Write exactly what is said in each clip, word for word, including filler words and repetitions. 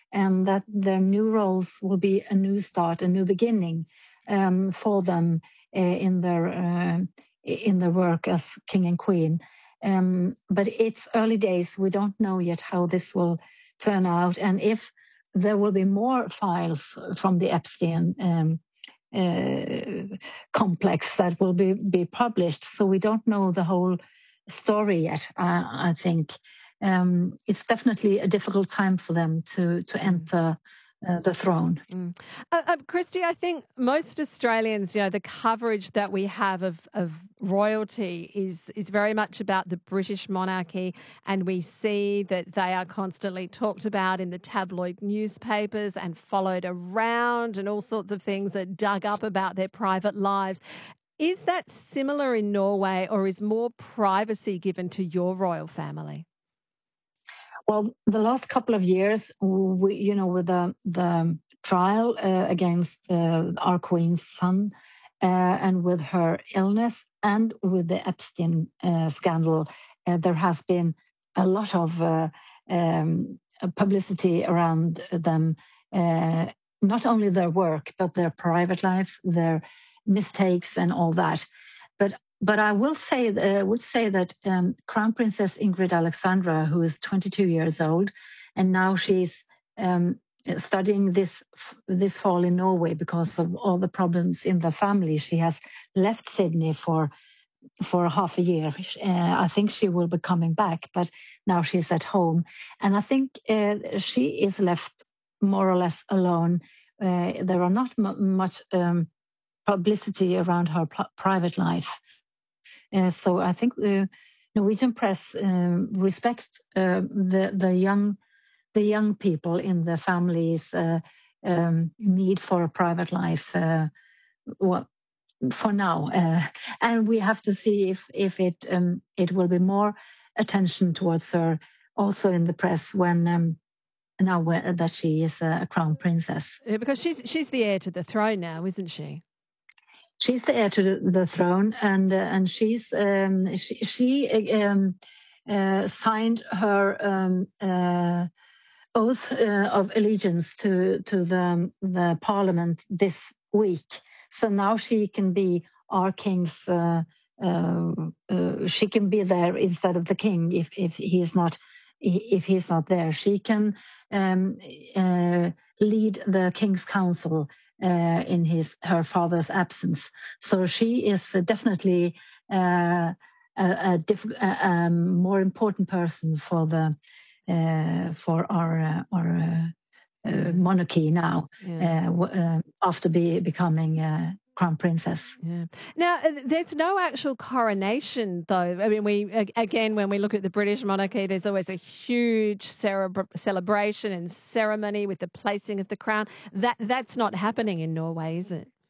and that their new roles will be a new start, a new beginning um, for them uh, in their uh, in their work as king and queen. Um, but it's early days. We don't know yet how this will turn out, and if there will be more files from the Epstein um, uh, complex that will be, be published. So we don't know the whole story yet, uh, I think. Um, it's definitely a difficult time for them to, to enter uh, the throne. Mm. Uh, uh, Christy, I think most Australians, you know, the coverage that we have of, of royalty is is very much about the British monarchy, and we see that they are constantly talked about in the tabloid newspapers and followed around, and all sorts of things are dug up about their private lives. Is that similar in Norway, or is more privacy given to your royal family? Well, the last couple of years, we, you know, with the the trial uh, against uh, our queen's son, uh, and with her illness, and with the Epstein uh, scandal, uh, there has been a lot of uh, um, publicity around them. Uh, not only their work, but their private life, their mistakes, and all that. But but I will say, uh, would say that um, Crown Princess Ingrid Alexandra, who is twenty-two years old, and now she's um, studying this this fall in Norway because of all the problems in the family. She has left Sydney for for half a year. Uh, I think she will be coming back, but now she's at home, and I think uh, she is left more or less alone. Uh, there are not m- much um, publicity around her p- private life. Uh, so I think the Norwegian press um, respects uh, the the young the young people in the family's uh, um, need for a private life. Uh, well, for now, uh, and we have to see if if it um, it will be more attention towards her also in the press when um, now when, that she is a crown princess. Yeah, because she's she's the heir to the throne now, isn't she? She's the heir to the, the throne, and uh, and she's um, she, she um, uh, signed her um, uh, oath uh, of allegiance to to the the parliament this week. So now she can be our king's. Uh, uh, uh, she can be there instead of the king if if he's not if he's not there. She can um, uh, lead the king's council uh, in his her father's absence. So she is uh, definitely uh, a, a, diff- a, a more important person for the uh, for our uh, our uh, uh, monarchy now Yeah. uh, w- uh, after be, becoming uh, crown princess. Yeah. Now, uh, there's no actual coronation, though. I mean, we a- again, when we look at the British monarchy, there's always a huge cerebr- celebration and ceremony with the placing of the crown. That that's not happening in Norway, is it?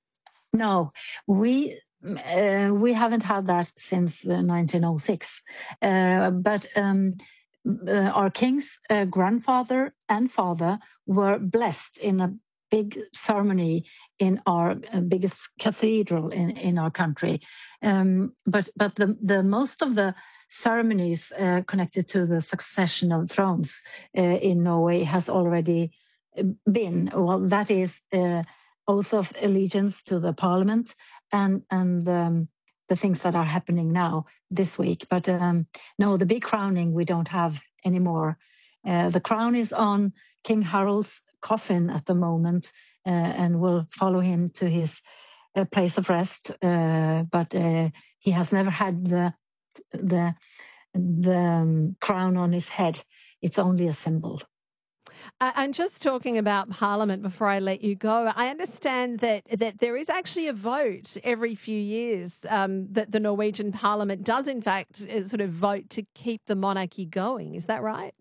No, we uh, we haven't had that since uh, nineteen oh six. Uh, but um, uh, our king's uh, grandfather and father were blessed in a big ceremony in our uh, biggest cathedral in, in our country. Um, but but the, the most of the ceremonies uh, connected to the succession of thrones uh, in Norway has already uh, been. Well, that is. Uh, oath of allegiance to the parliament and and um, the things that are happening now this week. But um, no, the big crowning we don't have anymore. Uh, the crown is on King Harald's coffin at the moment, uh, and will follow him to his uh, place of rest. Uh, but uh, he has never had the the the um, crown on his head. It's only a symbol. Uh, and just talking about Parliament before I let you go, I understand that that there is actually a vote every few years um, that the Norwegian Parliament does, in fact, uh, sort of vote to keep the monarchy going. Is that right?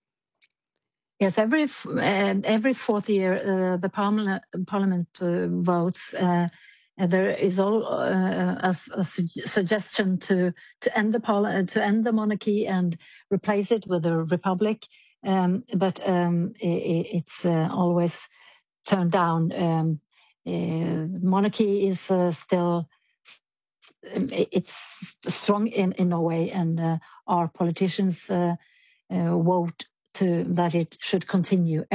Yes, every f- uh, every fourth year, uh, the parliament, parliament uh, votes. Uh, and there is all uh, a, s- a su- suggestion to to end the parli- to end the monarchy and replace it with a republic. Um, but um, I I- it's uh, always turned down. Um, uh, monarchy is uh, still um, i- it's strong in in Norway, and uh, our politicians uh, uh, vote to that it should continue.